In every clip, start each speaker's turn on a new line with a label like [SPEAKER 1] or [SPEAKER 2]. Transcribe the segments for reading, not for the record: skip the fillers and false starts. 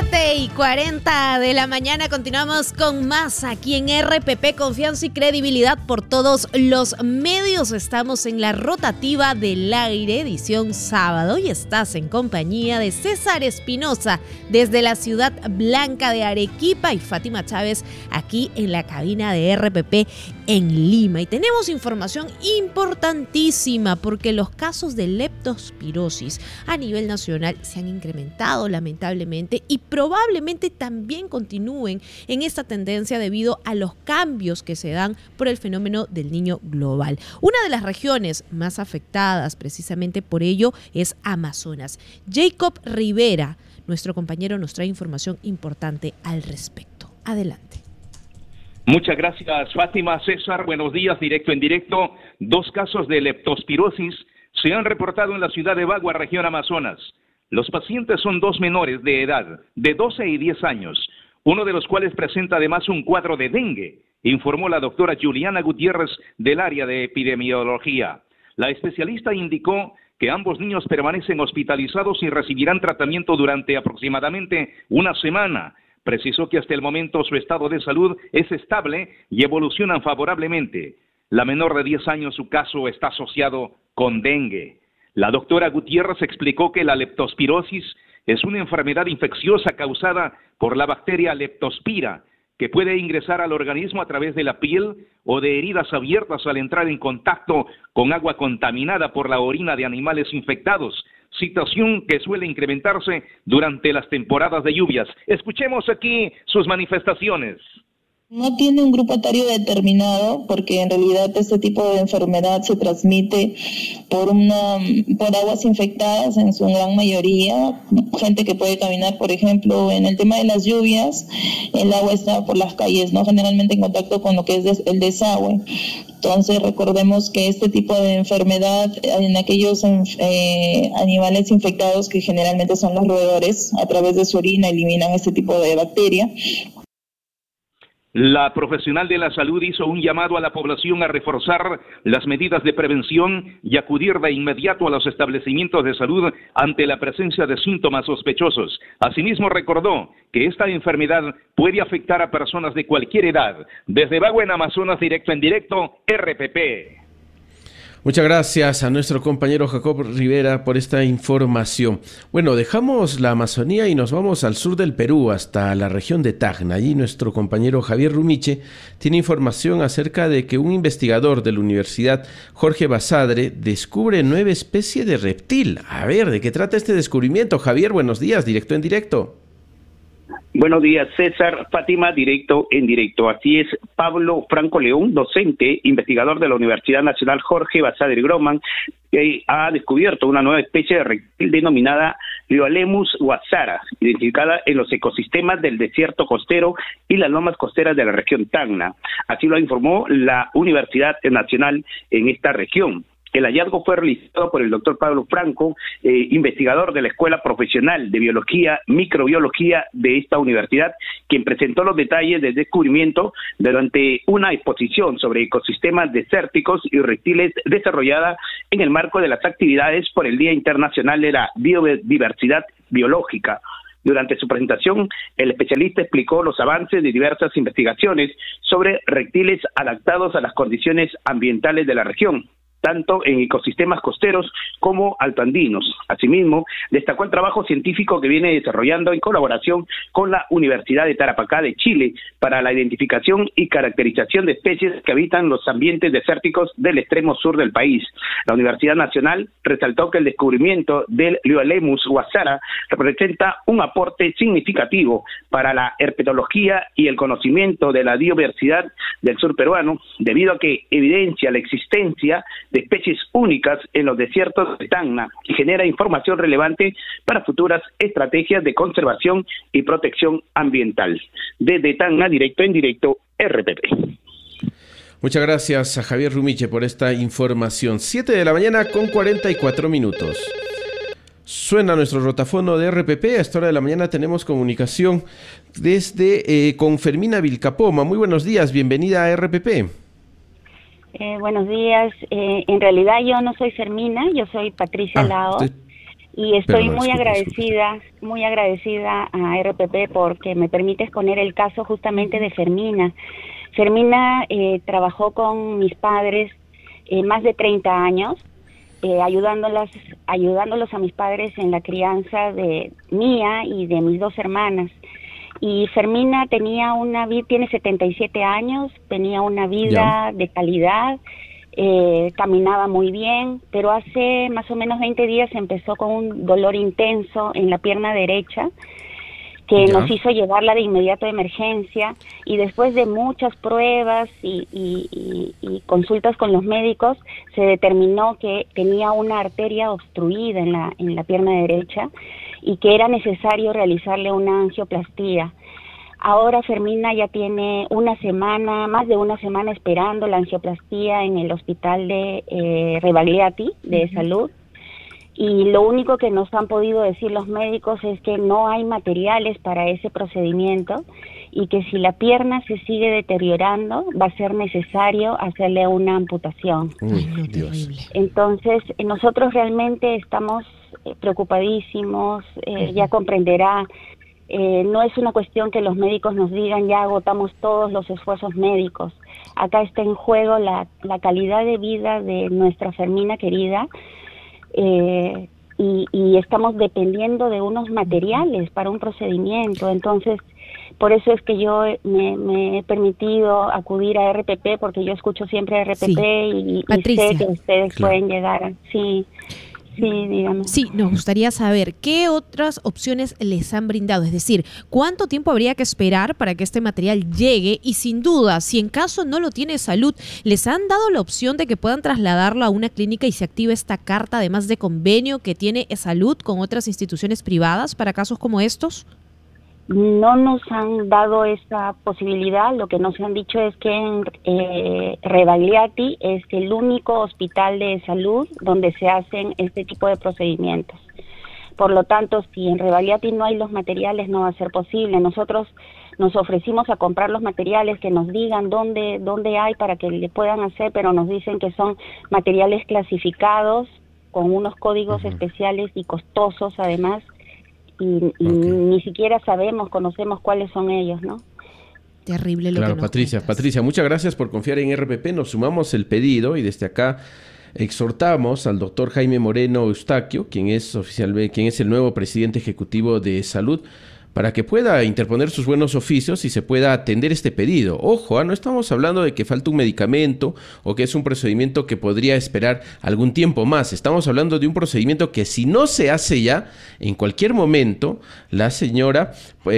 [SPEAKER 1] 7:40 de la mañana, continuamos con más aquí en RPP, confianza y credibilidad por todos los medios. Estamos en la rotativa del aire, edición sábado, y estás en compañía de César Espinosa desde la ciudad blanca de Arequipa y Fátima Chávez aquí en la cabina de RPP en Lima. Y tenemos información importantísima porque los casos de leptospirosis a nivel nacional se han incrementado lamentablemente y probablemente también continúen en esta tendencia debido a los cambios que se dan por el fenómeno del Niño global. Una de las regiones más afectadas precisamente por ello es Amazonas. Jacob Rivera, nuestro compañero, nos trae información importante al respecto. Adelante.
[SPEAKER 2] Muchas gracias, Fátima. César, buenos días, directo en directo. 2 casos de leptospirosis se han reportado en la ciudad de Bagua, región Amazonas. Los pacientes son 2 menores de edad, de 12 y 10 años, uno de los cuales presenta además un cuadro de dengue, informó la doctora Juliana Gutiérrez del área de epidemiología. La especialista indicó que ambos niños permanecen hospitalizados y recibirán tratamiento durante aproximadamente una semana. Precisó que hasta el momento su estado de salud es estable y evolucionan favorablemente. La menor de 10 años, su caso está asociado con dengue. La doctora Gutiérrez explicó que la leptospirosis es una enfermedad infecciosa causada por la bacteria Leptospira, que puede ingresar al organismo a través de la piel o de heridas abiertas al entrar en contacto con agua contaminada por la orina de animales infectados, situación que suele incrementarse durante las temporadas de lluvias. Escuchemos aquí sus manifestaciones.
[SPEAKER 3] No tiene un grupo etario determinado porque en realidad este tipo de enfermedad se transmite por aguas infectadas en su gran mayoría, gente que puede caminar, por ejemplo, en el tema de las lluvias, el agua está por las calles, ¿no? Generalmente en contacto con lo que es el desagüe. Entonces recordemos que este tipo de enfermedad en aquellos animales infectados, que generalmente son los roedores, a través de su orina eliminan este tipo de bacteria.
[SPEAKER 2] La profesional de la salud hizo un llamado a la población a reforzar las medidas de prevención y acudir de inmediato a los establecimientos de salud ante la presencia de síntomas sospechosos. Asimismo, recordó que esta enfermedad puede afectar a personas de cualquier edad. Desde Bagua, en Amazonas, directo en directo, RPP.
[SPEAKER 4] Muchas gracias a nuestro compañero Jacob Rivera por esta información. Bueno, dejamos la Amazonía y nos vamos al sur del Perú, hasta la región de Tacna. Allí nuestro compañero Javier Rumiche tiene información acerca de que un investigador de la Universidad Jorge Basadre descubre 9 especies de reptil. A ver, ¿de qué trata este descubrimiento? Javier, buenos días, directo en directo.
[SPEAKER 5] Buenos días, César. Fátima, directo en directo. Así es, Pablo Franco León, docente, investigador de la Universidad Nacional Jorge Basadre Groman, que ha descubierto una nueva especie de reptil denominada Lioalemus huazara, identificada en los ecosistemas del desierto costero y las lomas costeras de la región Tacna. Así lo informó la Universidad Nacional en esta región. El hallazgo fue realizado por el doctor Pablo Franco, investigador de la Escuela Profesional de Biología, Microbiología de esta universidad, quien presentó los detalles del descubrimiento durante una exposición sobre ecosistemas desérticos y reptiles desarrollada en el marco de las actividades por el Día Internacional de la Biodiversidad Biológica. Durante su presentación, el especialista explicó los avances de diversas investigaciones sobre reptiles adaptados a las condiciones ambientales de la región, tanto en ecosistemas costeros como altoandinos. Asimismo, destacó el trabajo científico que viene desarrollando en colaboración con la Universidad de Tarapacá de Chile para la identificación y caracterización de especies que habitan los ambientes desérticos del extremo sur del país. La Universidad Nacional resaltó que el descubrimiento del Lioalemus huazara representa un aporte significativo para la herpetología y el conocimiento de la biodiversidad del sur peruano, debido a que evidencia la existencia de especies únicas en los desiertos de Tacna y genera información relevante para futuras estrategias de conservación y protección ambiental. Desde Tacna, directo en directo, RPP.
[SPEAKER 4] Muchas gracias a Javier Rumiche por esta información. 7 de la mañana con 44 minutos. Suena nuestro rotafono de RPP. A esta hora de la mañana tenemos comunicación desde con Fermina Vilcapoma. Muy buenos días, bienvenida a RPP.
[SPEAKER 6] Buenos días. En realidad yo no soy Fermina, yo soy Patricia Lao, y estoy muy agradecida a RPP porque me permite exponer el caso justamente de Fermina. Fermina trabajó con mis padres más de 30 años, ayudándolos a mis padres en la crianza de mía y de mis 2 hermanas. Y Fermina tiene 77 años, tenía una vida de calidad, caminaba muy bien, pero hace más o menos 20 días empezó con un dolor intenso en la pierna derecha, que nos hizo llevarla de inmediato a emergencia, y después de muchas pruebas y consultas con los médicos, se determinó que tenía una arteria obstruida en la pierna derecha y que era necesario realizarle una angioplastía. Ahora Fermina ya tiene más de una semana esperando la angioplastía en el hospital de Rebagliati de salud, y lo único que nos han podido decir los médicos es que no hay materiales para ese procedimiento y que si la pierna se sigue deteriorando va a ser necesario hacerle una amputación.
[SPEAKER 4] Dios.
[SPEAKER 6] Entonces nosotros realmente estamos preocupadísimos, ya comprenderá. No es una cuestión que los médicos nos digan ya agotamos todos los esfuerzos médicos. Acá está en juego la calidad de vida de nuestra Fermina querida, y estamos dependiendo de unos materiales para un procedimiento. Entonces, por eso es que yo me he permitido acudir a RPP, porque yo escucho siempre a RPP y sé que ustedes pueden llegar. Sí, digamos.
[SPEAKER 1] Sí, nos gustaría saber qué otras opciones les han brindado, es decir, cuánto tiempo habría que esperar para que este material llegue, y sin duda, si en caso no lo tiene salud, ¿les han dado la opción de que puedan trasladarlo a una clínica y se active esta carta, además de convenio que tiene salud con otras instituciones privadas para casos como estos?
[SPEAKER 6] No nos han dado esa posibilidad. Lo que nos han dicho es que en Rebagliati es el único hospital de salud donde se hacen este tipo de procedimientos. Por lo tanto, si en Rebagliati no hay los materiales, no va a ser posible. Nosotros nos ofrecimos a comprar los materiales, que nos digan dónde hay para que le puedan hacer, pero nos dicen que son materiales clasificados con unos códigos especiales y costosos además, y ni siquiera conocemos cuáles son ellos, ¿no?
[SPEAKER 1] Terrible lo que nos
[SPEAKER 4] Patricia, muchas gracias por confiar en RPP. Nos sumamos el pedido y desde acá exhortamos al doctor Jaime Moreno Eustaquio, quien es el nuevo presidente ejecutivo de Salud, para que pueda interponer sus buenos oficios y se pueda atender este pedido. Ojo, no estamos hablando de que falta un medicamento o que es un procedimiento que podría esperar algún tiempo más. Estamos hablando de un procedimiento que, si no se hace ya, en cualquier momento, la señora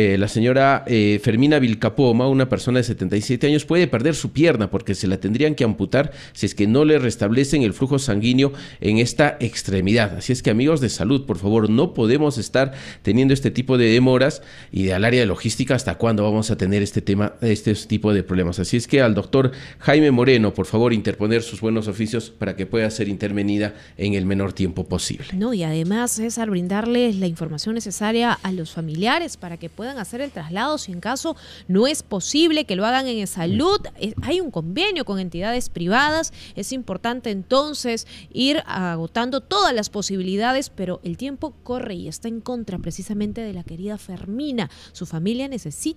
[SPEAKER 4] Fermina Vilcapoma, una persona de 77 años, puede perder su pierna porque se la tendrían que amputar si es que no le restablecen el flujo sanguíneo en esta extremidad. Así es que, amigos de salud, por favor, no podemos estar teniendo este tipo de demoras. Y al área de logística, ¿hasta cuándo vamos a tener este tipo de problemas? Así es que al doctor Jaime Moreno, por favor, interponer sus buenos oficios para que pueda ser intervenida en el menor tiempo posible.
[SPEAKER 1] No, y además, César, brindarles la información necesaria a los familiares para que puedan hacer el traslado si en caso no es posible que lo hagan en salud. Hay un convenio con entidades privadas, es importante entonces ir agotando todas las posibilidades, pero el tiempo corre y está en contra precisamente de la querida Fermina. Su familia necesita